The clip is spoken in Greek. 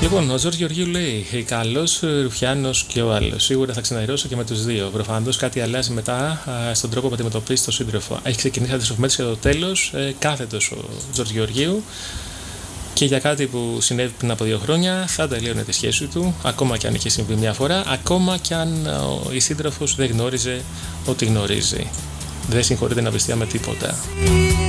Λοιπόν, ο Τζορτζ Γεωργίου λέει: καλός Ρουφιάνος και ο άλλος. Σίγουρα θα ξαναειρώσω και με τους δύο. Προφανώς κάτι αλλάζει μετά στον τρόπο που αντιμετωπίζει τον σύντροφο. Έχει ξεκινήσει αντιστροφημέτρηση για το τέλος. Κάθετος ο Τζορτζ Γεωργίου. Και για κάτι που συνέβη πριν από 2 χρόνια θα τελείωνε τη σχέση του, ακόμα και αν είχε συμβεί μια φορά, ακόμα και αν η σύντροφος δεν γνώριζε ότι γνωρίζει. Δεν συγχωρείται να βριστιά με τίποτα.